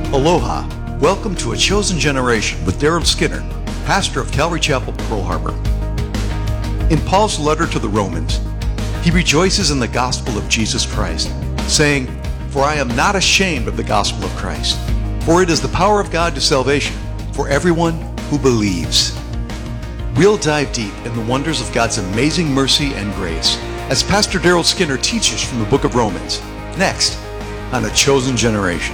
Aloha. Welcome to A Chosen Generation with Daryl Skinner, pastor of Calvary Chapel, Pearl Harbor. In Paul's letter to the Romans, he rejoices in the gospel of Jesus Christ, saying, "For I am not ashamed of the gospel of Christ, for it is the power of God to salvation for everyone who believes." We'll dive deep in the wonders of God's amazing mercy and grace as Pastor Daryl Skinner teaches from the book of Romans, next on A Chosen Generation.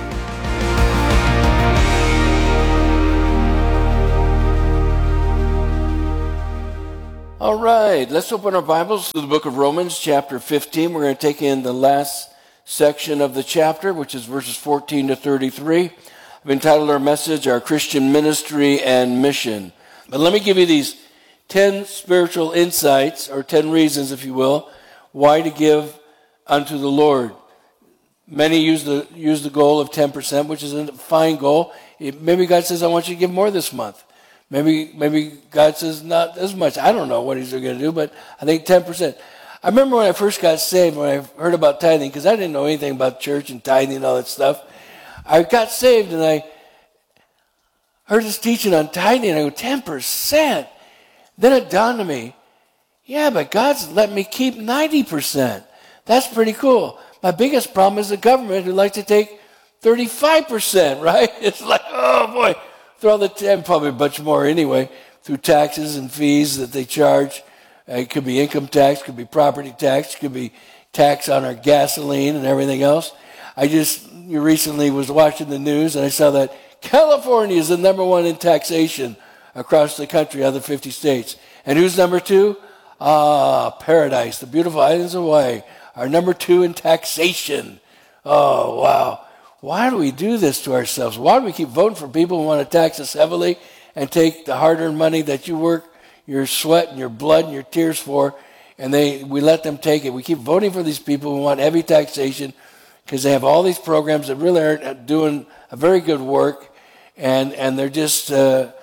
All right, let's open our Bibles to the book of Romans, chapter 15. We're going to take in the last section of the chapter, which is verses 14 to 33. I've entitled our message, Our Christian Ministry and Mission. But let me give you these 10 spiritual insights, or 10 reasons, if you will, why to give unto the Lord. Many use the goal of 10%, which is a fine goal. Maybe God says, I want you to give more this month. Maybe God says not as much. I don't know what he's going to do, but I think 10%. I remember when I first got saved, when I heard about tithing, because I didn't know anything about church and tithing and all that stuff. I got saved and I heard this teaching on tithing, and I go, 10%? Then it dawned on me, yeah, but God's let me keep 90%. That's pretty cool. My biggest problem is the government who likes to take 35%, right? It's like, oh boy. Through all the 10, probably a bunch more anyway, through taxes and fees that they charge. It could be income tax, could be property tax, could be tax on our gasoline and everything else. You recently was watching the news and I saw that California is the number one in taxation across the country, other 50 states. And who's number two? Paradise, the beautiful islands of Hawaii, are number 2 in taxation. Oh, wow. Why do we do this to ourselves? Why do we keep voting for people who want to tax us heavily and take the hard-earned money that you work, your sweat and your blood and your tears for, and we let them take it? We keep voting for these people who want heavy taxation because they have all these programs that really aren't doing a very good work, and they're just, don't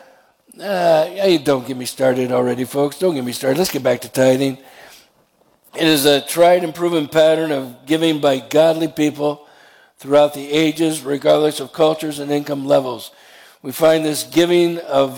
get me started already, folks. Don't get me started. Let's get back to tithing. It is a tried and proven pattern of giving by godly people throughout the ages, regardless of cultures and income levels. We find this giving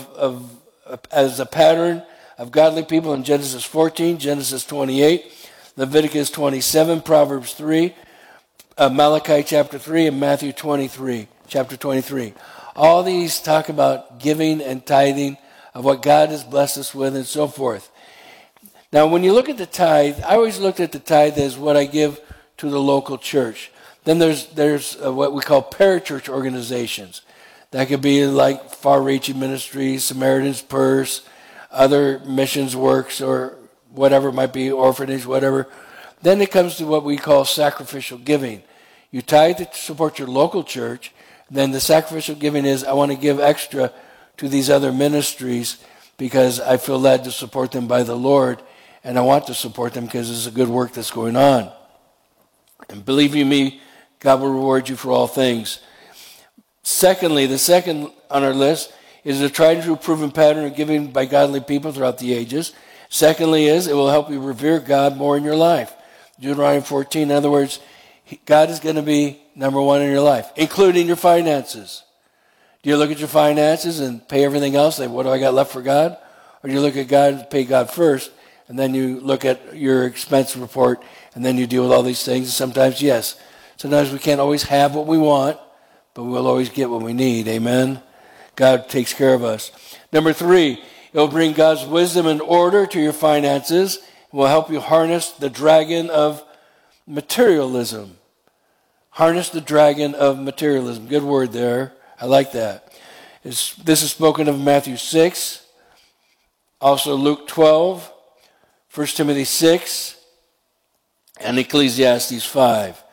as a pattern of godly people in Genesis 14, Genesis 28, Leviticus 27, Proverbs 3, Malachi chapter 3, and Matthew 23, chapter 23. All these talk about giving and tithing of what God has blessed us with and so forth. Now, when you look at the tithe, I always looked at the tithe as what I give to the local church. Then there's what we call parachurch organizations. That could be like Far-Reaching Ministries, Samaritan's Purse, other missions works, or whatever it might be, orphanage, whatever. Then it comes to what we call sacrificial giving. You tithe to support your local church. Then the sacrificial giving is, I want to give extra to these other ministries because I feel led to support them by the Lord, and I want to support them because it's a good work that's going on. And believe you me, God will reward you for all things. Secondly, the second on our list is a tried and true proven pattern of giving by godly people throughout the ages. Secondly is, it will help you revere God more in your life. Deuteronomy 14, in other words, God is going to be number one in your life, including your finances. Do you look at your finances and pay everything else, like what do I got left for God? Or do you look at God and pay God first, and then you look at your expense report, and then you deal with all these things? And sometimes, yes, sometimes we can't always have what we want, but we'll always get what we need. Amen? God takes care of us. Number 3, it will bring God's wisdom and order to your finances. It will help you harness the dragon of materialism. Harness the dragon of materialism. Good word there. I like that. This is spoken of in Matthew 6, also Luke 12, 1 Timothy 6, and Ecclesiastes 5.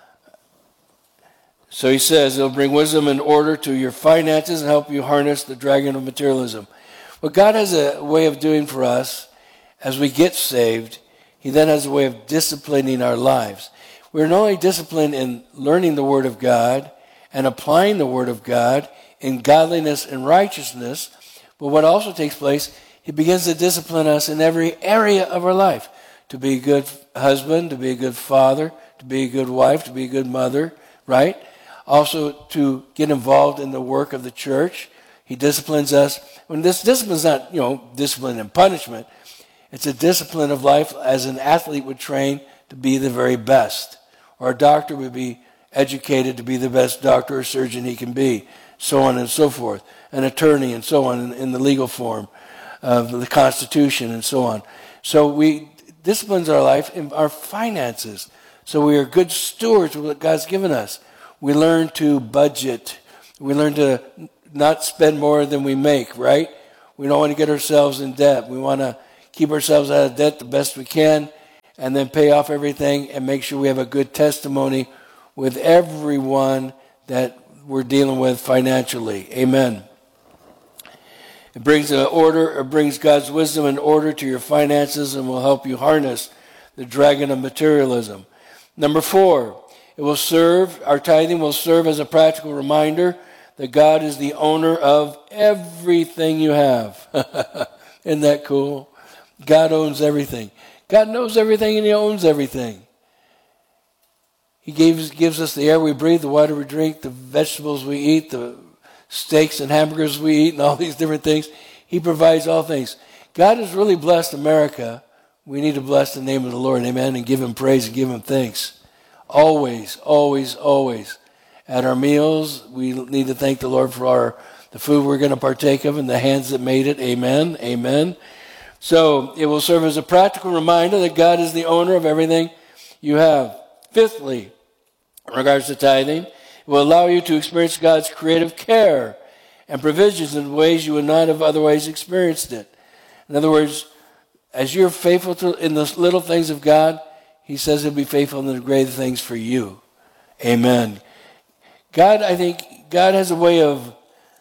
So he says, it'll bring wisdom and order to your finances and help you harness the dragon of materialism. What God has a way of doing for us as we get saved, he then has a way of disciplining our lives. We're not only disciplined in learning the Word of God and applying the Word of God in godliness and righteousness, but what also takes place, he begins to discipline us in every area of our life. To be a good husband, to be a good father, to be a good wife, to be a good mother, right? Also to get involved in the work of the church. He disciplines us. When this discipline is not, discipline and punishment. It's a discipline of life as an athlete would train to be the very best. Or a doctor would be educated to be the best doctor or surgeon he can be. So on and so forth. An attorney and so on in the legal form of the Constitution and so on. So we disciplines our life in our finances. So we are good stewards of what God's given us. We learn to budget. We learn to not spend more than we make, right? We don't want to get ourselves in debt. We want to keep ourselves out of debt the best we can and then pay off everything and make sure we have a good testimony with everyone that we're dealing with financially. Amen. It brings God's wisdom and order to your finances and will help you harness the dragon of materialism. Number 4, our tithing will serve as a practical reminder that God is the owner of everything you have. Isn't that cool? God owns everything. God knows everything and He owns everything. He gives us the air we breathe, the water we drink, the vegetables we eat, the steaks and hamburgers we eat, and all these different things. He provides all things. God has really blessed America. We need to bless the name of the Lord, amen, and give Him praise and give Him thanks. Always, always, always. At our meals, we need to thank the Lord for the food we're going to partake of and the hands that made it, amen, amen. So it will serve as a practical reminder that God is the owner of everything you have. Fifthly, in regards to tithing, it will allow you to experience God's creative care and provisions in ways you would not have otherwise experienced it. In other words, as you're faithful in the little things of God, He says He'll be faithful in the great things for you. Amen. I think God has a way of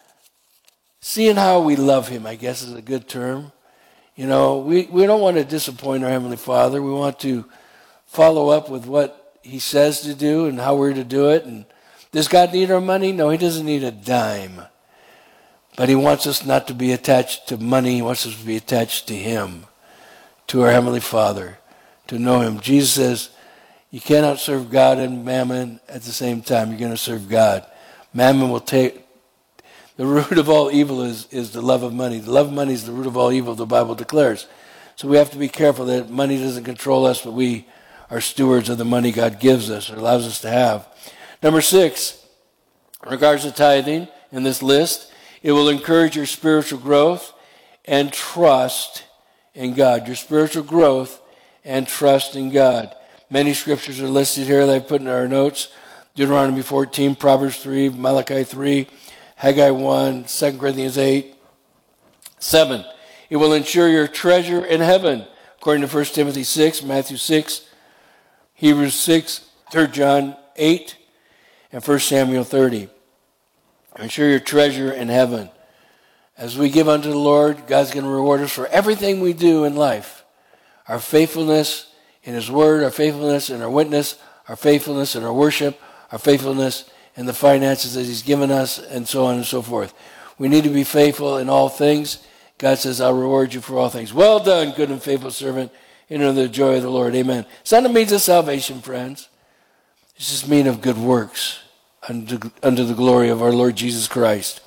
seeing how we love Him, I guess is a good term. We don't want to disappoint our Heavenly Father. We want to follow up with what He says to do and how we're to do it. And does God need our money? No, He doesn't need a dime. But He wants us not to be attached to money. He wants us to be attached to Him, to our Heavenly Father, to know Him. Jesus says, you cannot serve God and mammon at the same time. You're going to serve God. Mammon will take... The root of all evil is the love of money. The love of money is the root of all evil, the Bible declares. So we have to be careful that money doesn't control us, but we are stewards of the money God gives us or allows us to have. Number 6, in regards to tithing in this list, it will encourage your spiritual growth and trust in God. Your spiritual growth and trust in God. Many scriptures are listed here that I put in our notes. Deuteronomy 14, Proverbs 3, Malachi 3, Haggai 1, 2 Corinthians 8. 7, it will ensure your treasure in heaven, according to 1 Timothy 6, Matthew 6, Hebrews 6, 3 John 8, and 1 Samuel 30. Ensure your treasure in heaven. As we give unto the Lord, God's going to reward us for everything we do in life. Our faithfulness in His Word, our faithfulness in our witness, our faithfulness in our worship, our faithfulness in the finances that He's given us, and so on and so forth. We need to be faithful in all things. God says, I'll reward you for all things. Well done, good and faithful servant. Enter the joy of the Lord. Amen. It's not a means of salvation, friends. It's just means of good works unto the glory of our Lord Jesus Christ.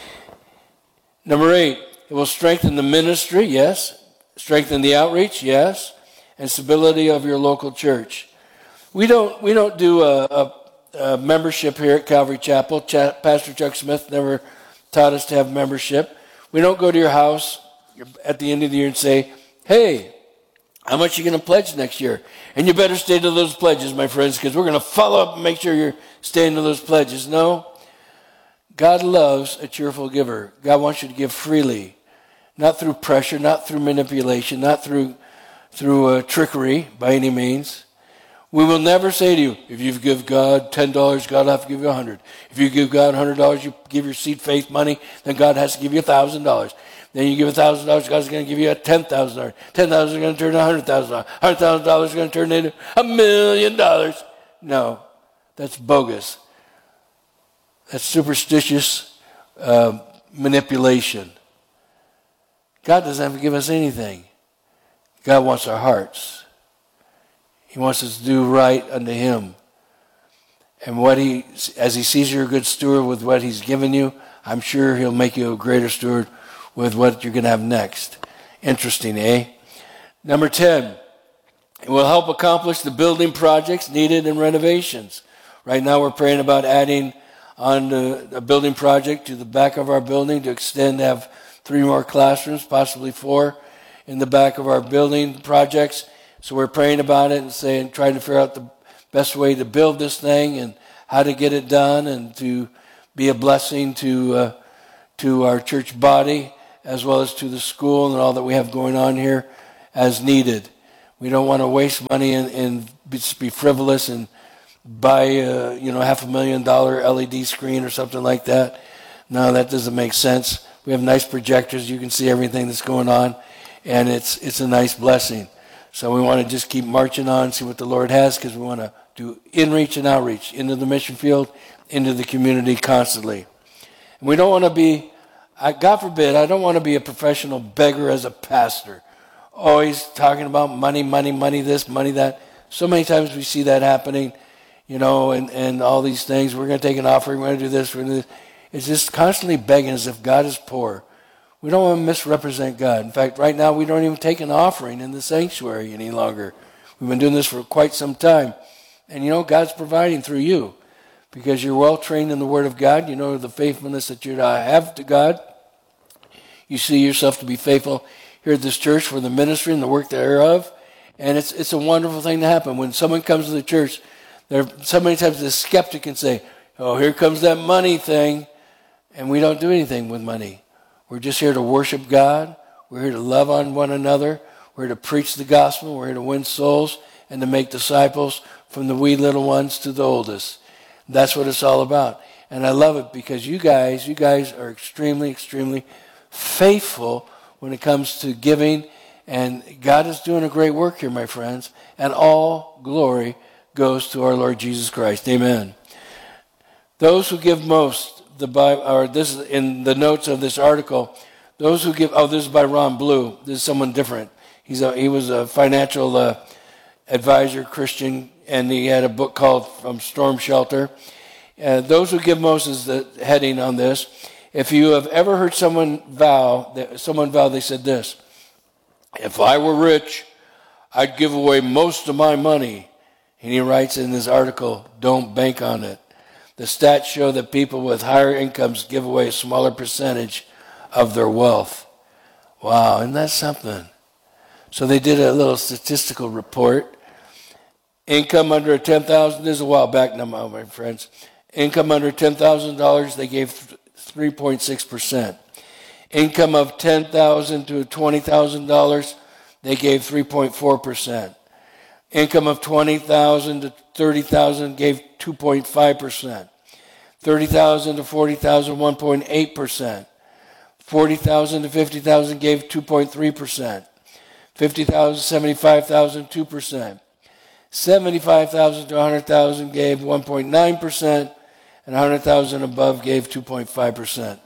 Number 8, it will strengthen the ministry, yes. Strengthen the outreach, yes. And stability of your local church. We don't do a membership here at Calvary Chapel. Pastor Chuck Smith never taught us to have membership. We don't go to your house at the end of the year and say, hey, how much are you going to pledge next year? And you better stay to those pledges, my friends, because we're going to follow up and make sure you're staying to those pledges. No. God loves a cheerful giver. God wants you to give freely, not through pressure, not through manipulation, not through trickery by any means. We will never say to you, if you give God $10, God will have to give you $100. If you give God $100, you give your seed faith money, then God has to give you $1,000. Then you give $1,000, God's going to give you $10,000. $10,000 is going to turn into $100,000. $100,000 is going to turn into $1 million. No, that's bogus. That's superstitious manipulation. God doesn't have to give us anything. God wants our hearts. He wants us to do right unto Him. And as he sees you're a good steward with what he's given you, I'm sure he'll make you a greater steward with what you're going to have next. Interesting, eh? Number 10, it will help accomplish the building projects needed in renovations. Right now we're praying about adding on a building project to the back of our building to extend, have 3 more classrooms, possibly 4 in the back of our building projects. So we're praying about it and trying to figure out the best way to build this thing and how to get it done and to be a blessing to our church body as well as to the school and all that we have going on here as needed. We don't want to waste money and just be frivolous and buy $500,000 LED screen or something like that. No, that doesn't make sense. We have nice projectors. You can see everything that's going on, and it's a nice blessing. So we want to just keep marching on, see what the Lord has, because we want to do inreach and outreach into the mission field, into the community constantly. And we don't want to be, God forbid, I don't want to be a professional beggar as a pastor. Always talking about money, money, money this, money that. So many times we see that happening, and all these things. We're going to take an offering, we're going to do this, we're going to do this. It's just constantly begging as if God is poor. We don't want to misrepresent God. In fact, right now we don't even take an offering in the sanctuary any longer. We've been doing this for quite some time. And God's providing through you because you're well trained in the Word of God. You know the faithfulness that you have to God. You see yourself to be faithful here at this church for the ministry and the work thereof. And it's a wonderful thing to happen. When someone comes to the church, so many times the skeptic can say, oh, here comes that money thing. And we don't do anything with money. We're just here to worship God. We're here to love on one another. We're here to preach the gospel. We're here to win souls and to make disciples from the wee little ones to the oldest. That's what it's all about. And I love it because you guys are extremely, extremely faithful when it comes to giving. And God is doing a great work here, my friends. And all glory goes to our Lord Jesus Christ. Amen. Those who give most, the Bible, or this is in the notes of this article, those who give, this is by Ron Blue. This is someone different. He was a financial advisor, Christian, and he had a book called From Storm Shelter. Those who give most is the heading on this. If you have ever heard someone vow, they said this: if I were rich, I'd give away most of my money. And he writes in this article, don't bank on it. The stats show that people with higher incomes give away a smaller percentage of their wealth. Wow, isn't that something? So they did a little statistical report. Income under $10,000, this is a while back now, my friends. Income under $10,000, they gave 3.6%. Income of $10,000 to $20,000, they gave 3.4%. Income of $20,000 to $30,000 gave 2.5%. $30,000 to $40,000, 1.8%. $40,000 to $50,000 gave 2.3%. $50,000 $75,000, 2%. $75,000 to $100,000 gave 1.9%, and $100,000 above gave 2.5%.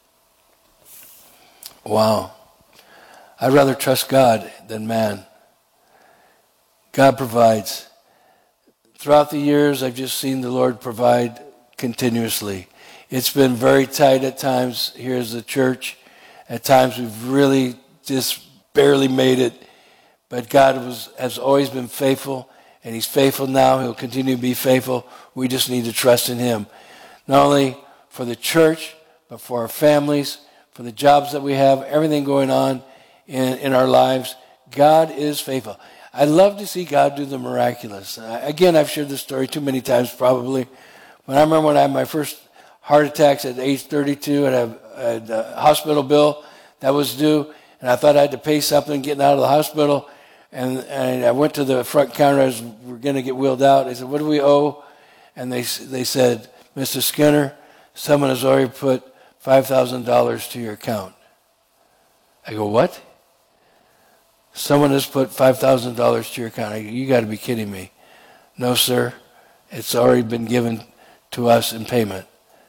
Wow. I'd rather trust God than man. God provides. Throughout the years, I've just seen the Lord provide continuously. It's been very tight at times here as a church. At times we've really just barely made it. But God has always been faithful, and He's faithful now. He'll continue to be faithful. We just need to trust in Him. Not only for the church, but for our families, for the jobs that we have, everything going on in our lives. God is faithful. I love to see God do the miraculous. Again, I've shared this story too many times probably. But I remember when I had my first heart attacks at age 32, and I had a hospital bill that was due, and I thought I had to pay something getting out of the hospital. And I went to the front counter as we were going to get wheeled out. They said, what do we owe? And they said, Mr. Skinner, someone has already put $5,000 to your account. I go, what? Someone has put $5,000 to your account. I go, you got to be kidding me. No, sir. It's already been given to us in payment.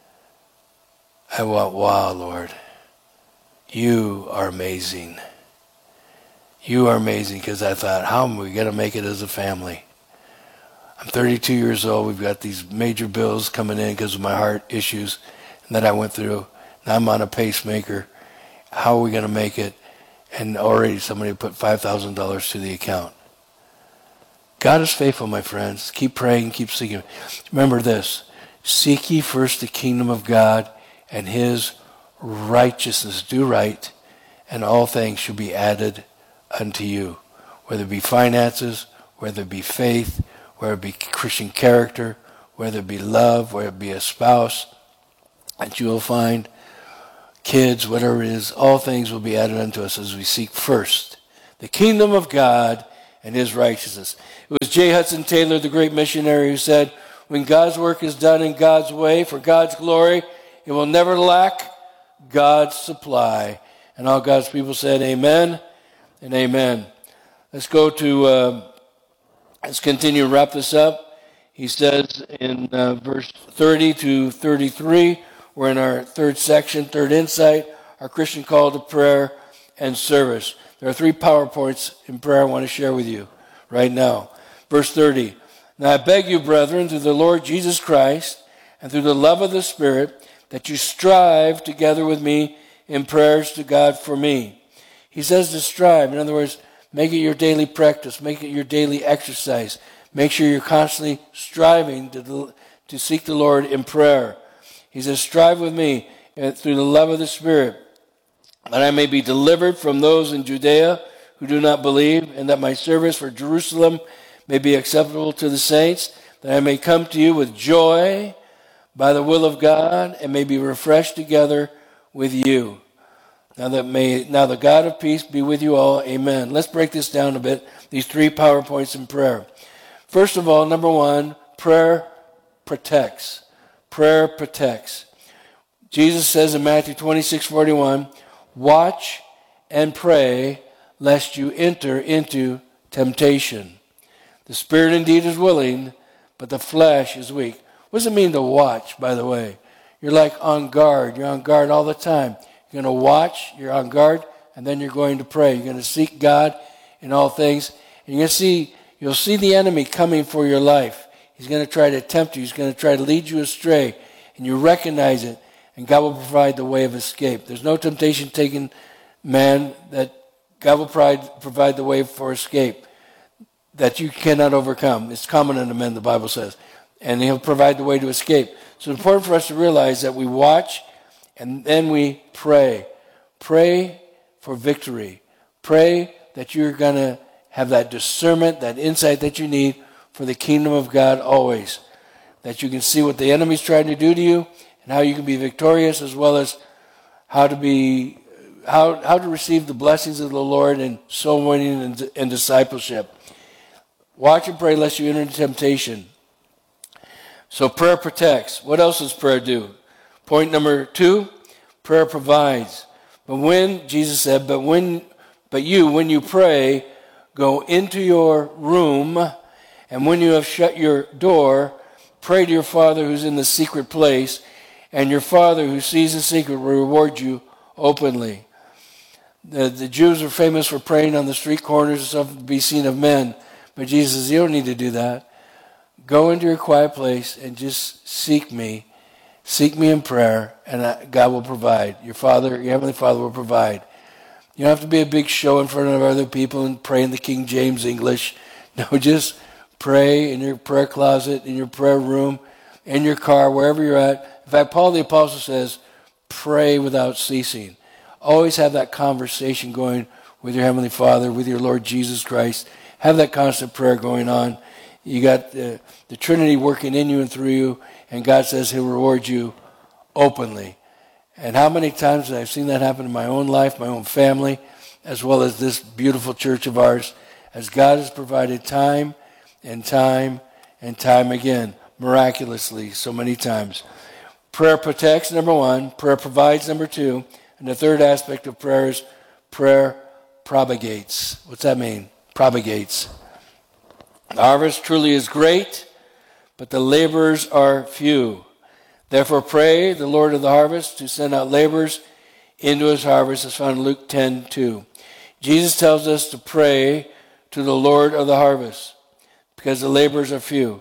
I went, wow, Lord. You are amazing. You are amazing, because I thought, how am we going to make it as a family? I'm 32 years old. We've got these major bills coming in because of my heart issues that I went through. Now I'm on a pacemaker. How are we going to make it? And already somebody put $5,000 to the account. God is faithful, my friends. Keep praying, keep seeking. Remember this. Seek ye first the kingdom of God and his righteousness. Do right, and all things shall be added unto you. Whether it be finances, whether it be faith, whether it be Christian character, whether it be love, whether it be a spouse that you will find, kids, whatever it is, all things will be added unto us as we seek first the kingdom of God and his righteousness. It was J. Hudson Taylor, the great missionary, who said, when God's work is done in God's way for God's glory, it will never lack God's supply. And all God's people said, amen and amen. Let's go to, let's continue to wrap this up. He says in verse 30 to 33, we're in our third section, third insight, our Christian call to prayer and service. There are 3 PowerPoints in prayer I want to share with you right now. Verse 30, now I beg you, brethren, through the Lord Jesus Christ and through the love of the Spirit, that you strive together with me in prayers to God for me. He says to strive. In other words, make it your daily practice. Make it your daily exercise. Make sure you're constantly striving to seek the Lord in prayer. He says, strive with me through the love of the Spirit, that I may be delivered from those in Judea who do not believe, and that my service for Jerusalem may be acceptable to the saints, that I may come to you with joy by the will of God, and may be refreshed together with you. Now the God of peace be with you all. Amen. Let's break this down a bit, these 3 PowerPoints in prayer. First of all, number 1, prayer protects. Prayer protects. Jesus says in Matthew 26:41, watch and pray lest you enter into temptation. The spirit indeed is willing, but the flesh is weak. What does it mean to watch, by the way? You're like on guard. You're on guard all the time. You're going to watch, you're on guard, and then you're going to pray. You're going to seek God in all things. And you'll see the enemy coming for your life. He's going to try to tempt you. He's going to try to lead you astray. And you recognize it, and God will provide the way of escape. There's no temptation taken man that God will provide the way for escape that you cannot overcome. It's common unto men, the Bible says. And he'll provide the way to escape. So it's important for us to realize that we watch and then we pray. Pray for victory. Pray that you're going to have that discernment, that insight that you need for the kingdom of God always. That you can see what the enemy's trying to do to you and how you can be victorious, as well as how to receive the blessings of the Lord in soul winning and discipleship. Watch and pray lest you enter into temptation. So prayer protects. What else does prayer do? Point number 2, prayer provides. Jesus said, but you, when you pray, go into your room, and when you have shut your door, pray to your Father who's in the secret place, and your Father who sees in secret will reward you openly. The Jews are famous for praying on the street corners and stuff to be seen of men. But Jesus says, you don't need to do that. Go into your quiet place and just seek me. Seek me in prayer, and God will provide. Your Heavenly Father will provide. You don't have to be a big show in front of other people and pray in the King James English. No, just pray in your prayer closet, in your prayer room, in your car, wherever you're at. In fact, Paul the Apostle says, pray without ceasing. Always have that conversation going with your Heavenly Father, with your Lord Jesus Christ. Have that constant prayer going on. You got the Trinity working in you and through you, and God says He'll reward you openly. And how many times I've seen that happen in my own life, my own family, as well as this beautiful church of ours, as God has provided time and time and time again, miraculously, so many times. Prayer protects, number 1. Prayer provides, number 2. And the third aspect of prayer is prayer propagates. What's that mean? Propagates. The harvest truly is great, but the laborers are few. Therefore pray the Lord of the harvest to send out laborers into his harvest, as found in Luke 10:2. Jesus tells us to pray to the Lord of the harvest because the laborers are few.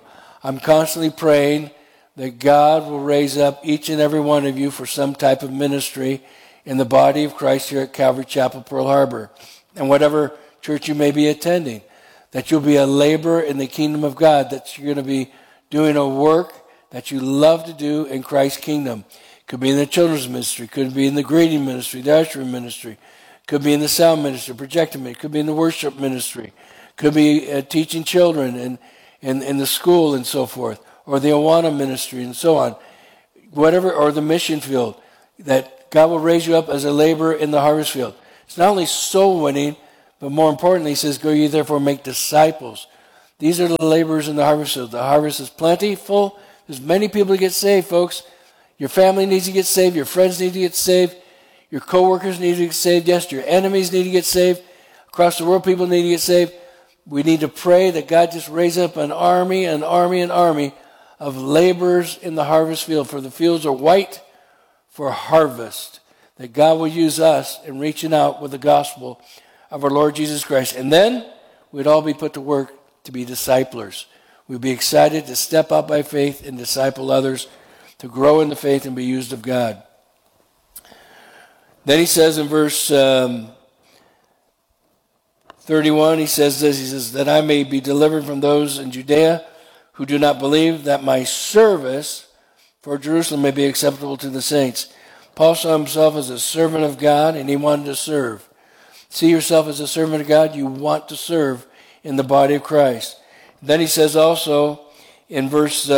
I'm constantly praying that God will raise up each and every one of you for some type of ministry in the body of Christ here at Calvary Chapel, Pearl Harbor, and whatever church you may be attending, that you'll be a laborer in the kingdom of God, that you're going to be doing a work that you love to do in Christ's kingdom. Could be in the children's ministry, could be in the greeting ministry, the ushering ministry, could be in the sound ministry, projecting ministry, could be in the worship ministry, could be teaching children in the school and so forth, or the Awana ministry and so on, whatever, or the mission field, that God will raise you up as a laborer in the harvest field. It's not only soul winning, but more importantly, he says, go ye therefore make disciples. These are the laborers in the harvest field. The harvest is plentiful. There's many people to get saved, folks. Your family needs to get saved. Your friends need to get saved. Your co-workers need to get saved. Yes, your enemies need to get saved. Across the world, people need to get saved. We need to pray that God just raise up an army of laborers in the harvest field, for the fields are white for harvest, that God will use us in reaching out with the gospel of our Lord Jesus Christ. And then we'd all be put to work to be disciplers. We'd be excited to step out by faith and disciple others, to grow in the faith and be used of God. Then he says in verse 31, he says this, he says, that I may be delivered from those in Judea who do not believe, that my service for Jerusalem may be acceptable to the saints. Paul saw himself as a servant of God, and he wanted to serve. See yourself as a servant of God. You want to serve in the body of Christ. Then he says also in verse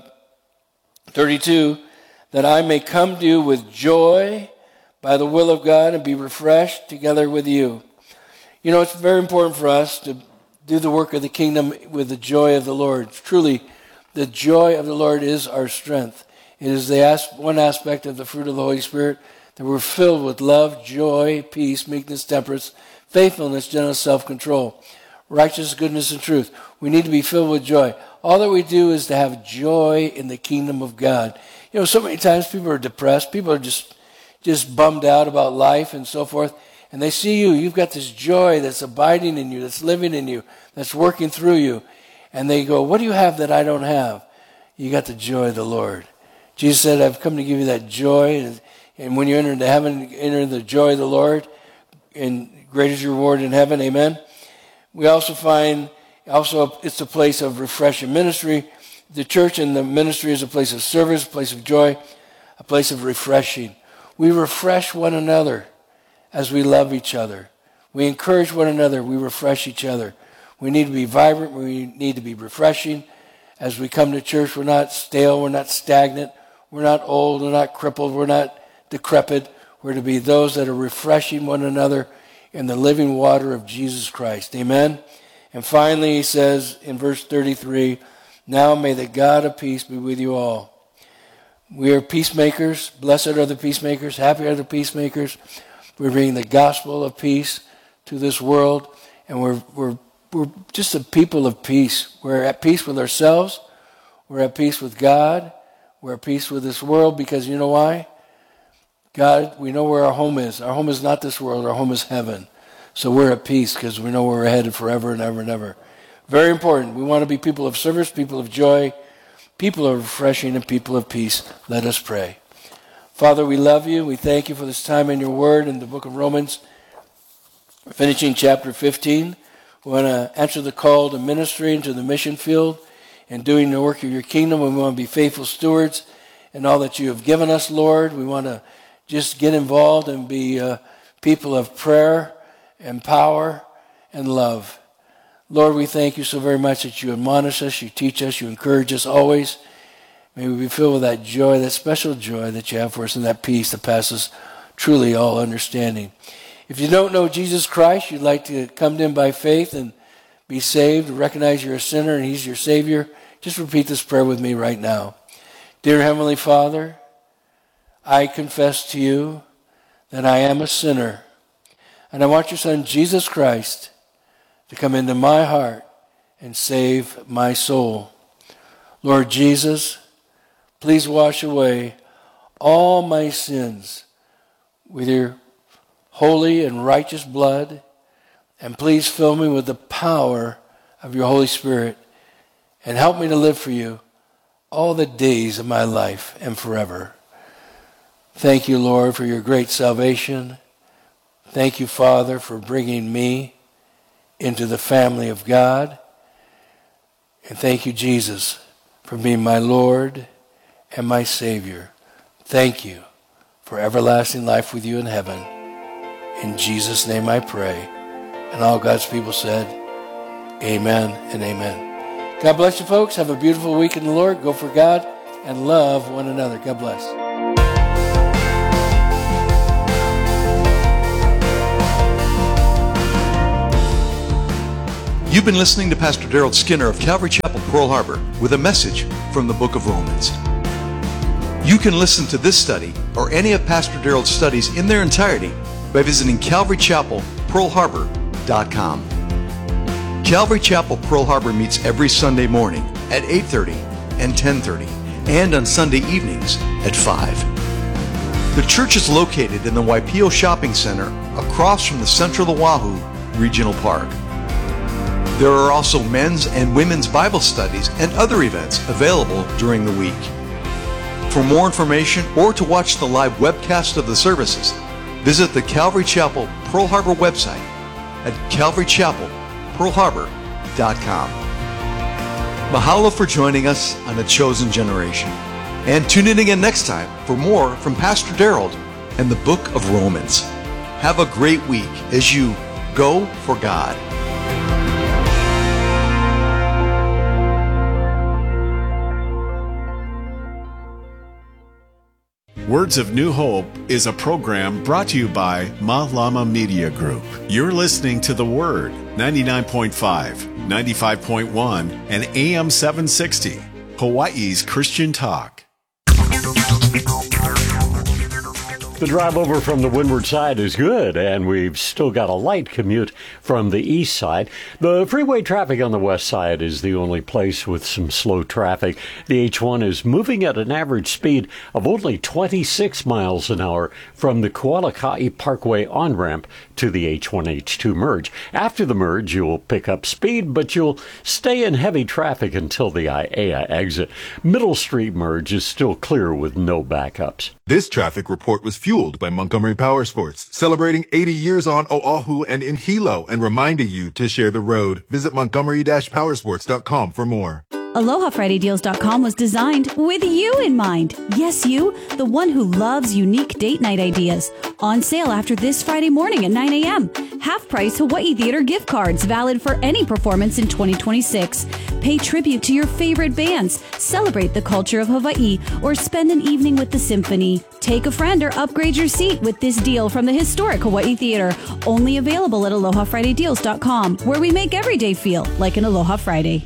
32, that I may come to you with joy by the will of God and be refreshed together with you. You know, it's very important for us to do the work of the kingdom with the joy of the Lord. Truly, the joy of the Lord is our strength. It is one aspect of the fruit of the Holy Spirit, that we're filled with love, joy, peace, meekness, temperance, faithfulness, gentleness, self-control, righteousness, goodness, and truth. We need to be filled with joy. All that we do is to have joy in the kingdom of God. You know, so many times people are depressed. People are just bummed out about life and so forth. And they see you. You've got this joy that's abiding in you, that's living in you, that's working through you. And they go, what do you have that I don't have? You got the joy of the Lord. Jesus said, I've come to give you that joy. And when you enter into heaven, enter the joy of the Lord. And great is your reward in heaven. Amen. We also find, it's a place of refreshing ministry. The church and the ministry is a place of service, a place of joy, a place of refreshing. We refresh one another as we love each other. We encourage one another. We refresh each other. We need to be vibrant. We need to be refreshing. As we come to church, we're not stale. We're not stagnant. We're not old. We're not crippled. We're not decrepit. We're to be those that are refreshing one another in the living water of Jesus Christ. Amen? And finally, he says in verse 33, now may the God of peace be with you all. We are peacemakers. Blessed are the peacemakers. Happy are the peacemakers. We're bringing the gospel of peace to this world, and we're just a people of peace. We're at peace with ourselves. We're at peace with God. We're at peace with this world, because you know why? God, we know where our home is. Our home is not this world. Our home is heaven. So we're at peace because we know where we're headed forever and ever and ever. Very important. We want to be people of service, people of joy, people of refreshing, and people of peace. Let us pray. Father, we love you. We thank you for this time in your word in the book of Romans. We're finishing chapter 15. We want to answer the call to ministry into the mission field and doing the work of your kingdom. We want to be faithful stewards in all that you have given us, Lord. We want to just get involved and be people of prayer and power and love. Lord, we thank you so very much that you admonish us, you teach us, you encourage us always. May we be filled with that joy, that special joy that you have for us, and that peace that passes truly all understanding. If you don't know Jesus Christ, you'd like to come to him by faith and be saved, recognize you're a sinner and he's your Savior, just repeat this prayer with me right now. Dear Heavenly Father, I confess to you that I am a sinner, and I want your Son, Jesus Christ, to come into my heart and save my soul. Lord Jesus, please wash away all my sins with your holy and righteous blood, and please fill me with the power of your Holy Spirit and help me to live for you all the days of my life and forever. Thank you, Lord, for your great salvation. Thank you, Father, for bringing me into the family of God. And thank you, Jesus, for being my Lord and my Savior. Thank you for everlasting life with you in heaven. In Jesus' name I pray. And all God's people said, amen and amen. God bless you, folks. Have a beautiful week in the Lord. Go for God and love one another. God bless. You've been listening to Pastor Daryl Skinner of Calvary Chapel, Pearl Harbor, with a message from the book of Romans. You can listen to this study or any of Pastor Daryl's studies in their entirety by visiting CalvaryChapelPearlHarbor.com. Calvary Chapel, Pearl Harbor meets every Sunday morning at 8:30 and 10:30, and on Sunday evenings at 5. The church is located in the Waipio Shopping Center across from the Central Oahu Regional Park. There are also men's and women's Bible studies and other events available during the week. For more information or to watch the live webcast of the services, visit the Calvary Chapel Pearl Harbor website at CalvaryChapelPearlHarbor.com. Mahalo for joining us on A Chosen Generation. And tune in again next time for more from Pastor Daryl and the book of Romans. Have a great week as you go for God. Words of New Hope is a program brought to you by Ma Lama Media Group. You're listening to The Word, 99.5, 95.1, and AM 760, Hawaii's Christian Talk. The drive over from the windward side is good, and we've still got a light commute from the east side. The freeway traffic on the west side is the only place with some slow traffic. The H1 is moving at an average speed of only 26 miles an hour from the Kualaka'i Parkway on-ramp to the H1-H2 merge. After the merge, you'll pick up speed, but you'll stay in heavy traffic until the Aiea exit. Middle Street merge is still clear with no backups. This traffic report was fueled by Montgomery Power Sports, celebrating 80 years on Oahu and in Hilo, and reminding you to share the road. Visit Montgomery-Powersports.com for more. AlohaFridayDeals.com was designed with you in mind. Yes, you, the one who loves unique date night ideas. On sale after this Friday morning at 9 a.m. Half-price Hawaii Theater gift cards valid for any performance in 2026. Pay tribute to your favorite bands, celebrate the culture of Hawaii, or spend an evening with the symphony. Take a friend or upgrade your seat with this deal from the historic Hawaii Theater. Only available at AlohaFridayDeals.com, where we make every day feel like an Aloha Friday.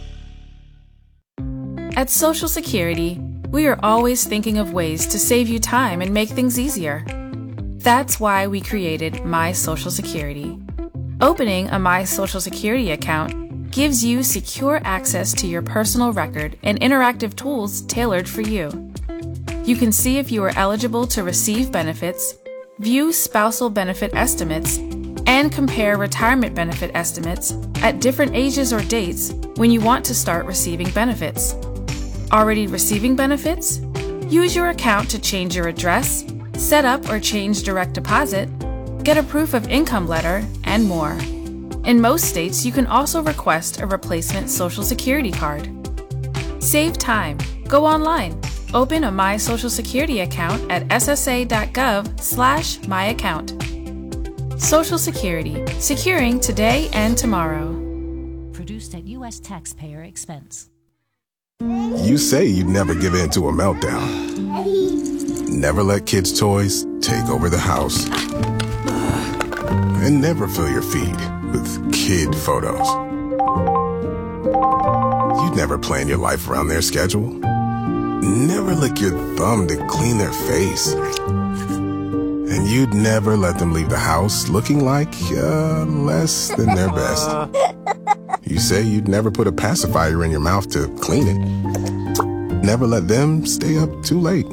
At Social Security, we are always thinking of ways to save you time and make things easier. That's why we created My Social Security. Opening a My Social Security account gives you secure access to your personal record and interactive tools tailored for you. You can see if you are eligible to receive benefits, view spousal benefit estimates, and compare retirement benefit estimates at different ages or dates when you want to start receiving benefits. Already receiving benefits? Use your account to change your address, set up or change direct deposit, get a proof of income letter, and more. In most states, you can also request a replacement Social Security card. Save time. Go online. Open a My Social Security account at ssa.gov/myaccount. Social Security. Securing today and tomorrow. Produced at U.S. taxpayer expense. You say you'd never give in to a meltdown. Never let kids' toys take over the house. And never fill your feed with kid photos. You'd never plan your life around their schedule. Never lick your thumb to clean their face. And you'd never let them leave the house looking like less than their best. You say you'd never put a pacifier in your mouth to clean it. Never let them stay up too late.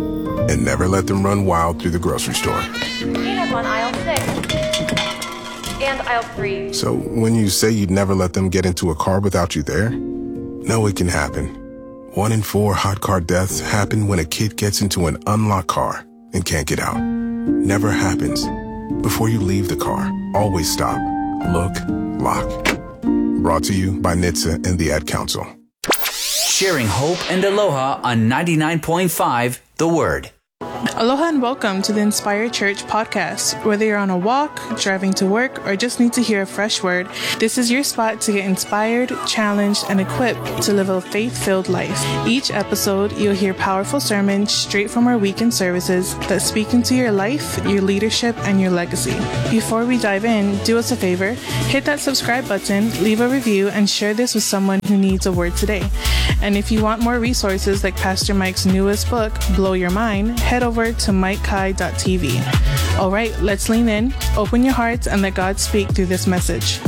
And never let them run wild through the grocery store. Peanuts on aisle 6. and aisle 3. So when you say you'd never let them get into a car without you there, no, it can happen. 1 in 4 hot car deaths happen when a kid gets into an unlocked car and can't get out. Never happens. Before you leave the car, always stop, look, lock. Brought to you by NHTSA and the Ad Council. Sharing hope and aloha on 99.5 The Word. Aloha and welcome to the Inspired Church podcast. Whether you're on a walk, driving to work, or just need to hear a fresh word, this is your spot to get inspired, challenged, and equipped to live a faith-filled life. Each episode, you'll hear powerful sermons straight from our weekend services that speak into your life, your leadership, and your legacy. Before we dive in, do us a favor, hit that subscribe button, leave a review, and share this with someone who needs a word today. And if you want more resources like Pastor Mike's newest book, Blow Your Mind, head over to MikeKai.tv. All right, let's lean in, open your hearts, and let God speak through this message.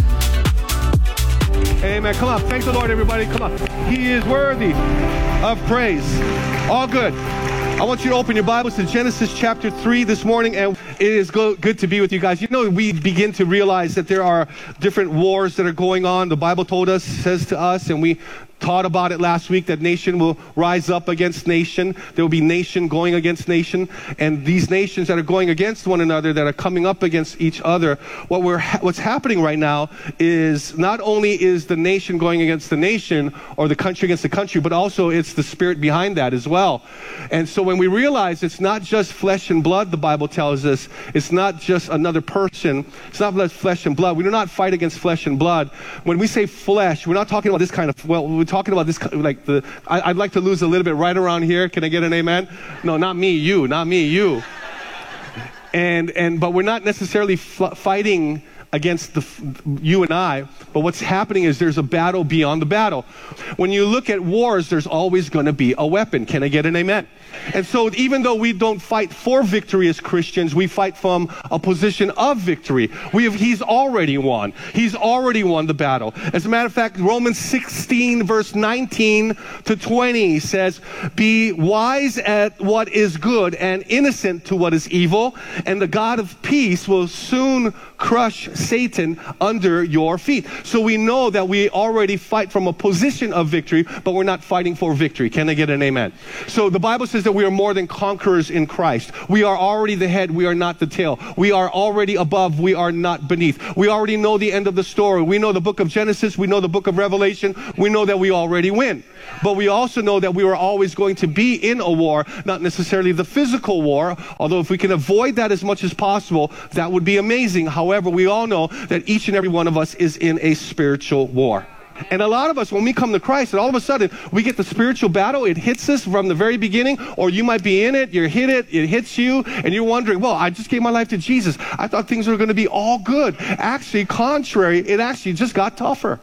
Amen. Come on. Thank the Lord, everybody. Come on. He is worthy of praise. All good. I want you to open your Bibles to Genesis chapter 3 this morning, and it is good to be with you guys. You know, we begin to realize that there are different wars that are going on. The Bible says to us, and we taught about it last week, that nation will rise up against nation. There will be nation going against nation, and these nations that are going against one another, that are coming up against each other, what's happening right now is not only is the nation going against the nation, or the country against the country, but also it's the spirit behind that as well. And so when we realize it's not just flesh and blood, the Bible tells us, it's not just another person, it's not just flesh and blood. We do not fight against flesh and blood. When we say flesh, we're not talking about this kind of, we're talking about this, like I'd like to lose a little bit right around here. Can I get an amen? No, not me, you, not me, you. But we're not necessarily fighting against you and I, but what's happening is there's a battle beyond the battle. When you look at wars, there's always going to be a weapon. Can I get an amen? And so even though we don't fight for victory as Christians, we fight from a position of victory. He's already won. He's already won the battle. As a matter of fact, Romans 16 verse 19 to 20 says, "Be wise at what is good and innocent to what is evil, and the God of peace will soon crush Satan under your feet." So we know that we already fight from a position of victory, but we're not fighting for victory. Can I get an amen? So the Bible says that we are more than conquerors in Christ. We are already the head, we are not the tail. We are already above, we are not beneath. We already know the end of the story. We know the book of Genesis, we know the book of Revelation, we know that we already win. But we also know that we are always going to be in a war, not necessarily the physical war, although if we can avoid that as much as possible, that would be amazing. However, we all know that each and every one of us is in a spiritual war. And a lot of us, when we come to Christ, and all of a sudden, we get the spiritual battle, it hits us from the very beginning, or you might be in it, it hits you, and you're wondering, well, I just gave my life to Jesus. I thought things were going to be all good. Actually, contrary, it actually just got tougher.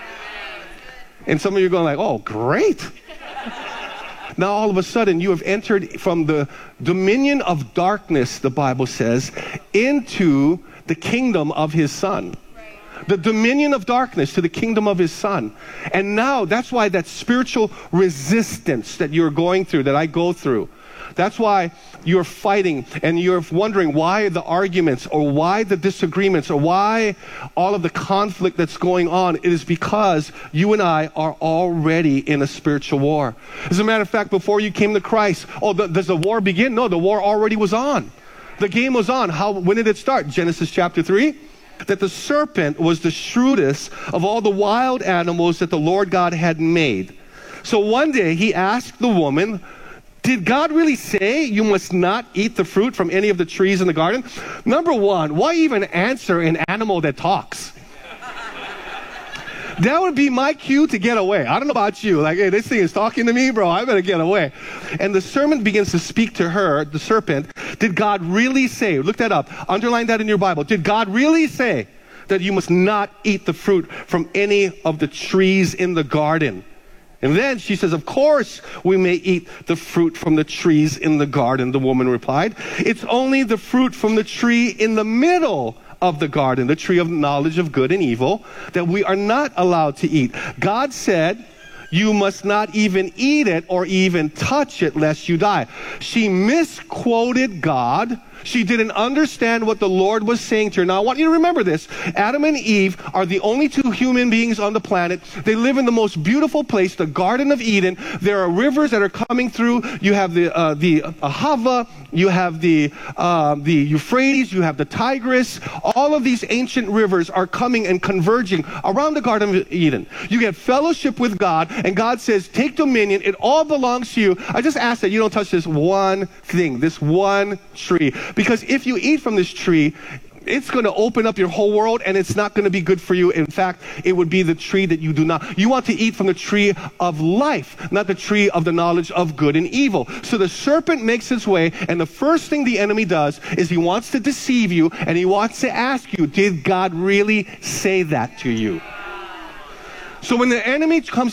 And some of you are going like, oh, great. Now, all of a sudden, you have entered from the dominion of darkness, the Bible says, into the kingdom of his Son. The dominion of darkness to the kingdom of his Son. And now, that's why that spiritual resistance that you're going through, that I go through, that's why you're fighting and you're wondering why the arguments or why the disagreements or why all of the conflict that's going on. It is because you and I are already in a spiritual war. As a matter of fact, before you came to Christ, does the war begin? No, the war already was on. The game was on. When did it start? Genesis chapter 3. That the serpent was the shrewdest of all the wild animals that the Lord God had made. So one day he asked the woman, did God really say you must not eat the fruit from any of the trees in the garden? Number one, why even answer an animal that talks? That would be my cue to get away. I don't know about you. Like, hey, this thing is talking to me, bro. I better get away. And the serpent begins to speak to her, the serpent. Did God really say, look that up, underline that in your Bible. Did God really say that you must not eat the fruit from any of the trees in the garden? And then she says, of course we may eat the fruit from the trees in the garden, the woman replied. It's only the fruit from the tree in the middle of the garden, the tree of knowledge of good and evil, that we are not allowed to eat. God said, you must not even eat it or even touch it lest you die. She misquoted God. She didn't understand what the Lord was saying to her. Now, I want you to remember this. Adam and Eve are the only two human beings on the planet. They live in the most beautiful place, the Garden of Eden. There are rivers that are coming through. You have the Ahava, you have the Euphrates, you have the Tigris. All of these ancient rivers are coming and converging around the Garden of Eden. You get fellowship with God, and God says, take dominion. It all belongs to you. I just ask that you don't touch this one thing, this one tree. Because if you eat from this tree, it's going to open up your whole world, and it's not going to be good for you. In fact, it would be the tree that you do not. You want to eat from the tree of life, not the tree of the knowledge of good and evil. So the serpent makes his way, and the first thing the enemy does is he wants to deceive you, and he wants to ask you, did God really say that to you? So when the enemy comes